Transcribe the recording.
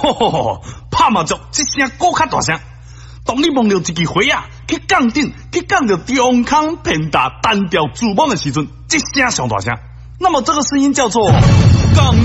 吼，拍麻将这声搁较大声。当你望到一支花啊，去杠顶，去杠到中空偏大单调主网的时阵，这声上大声。那么这个声音叫做杠。